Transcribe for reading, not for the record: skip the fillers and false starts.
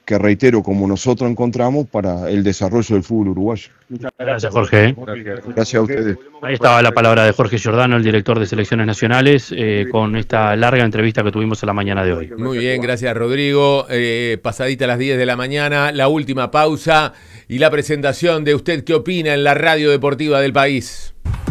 que reitero, como nosotros encontramos para el desarrollo del fútbol uruguayo. Muchas gracias, Jorge. Gracias a ustedes. Ahí estaba la palabra de Jorge Giordano, el director de Selecciones Nacionales, con esta larga entrevista que tuvimos en la mañana de hoy. Muy bien, gracias Rodrigo. Pasadita las 10 de la mañana, la última pausa y la presentación de Usted qué opina en la radio deportiva del país.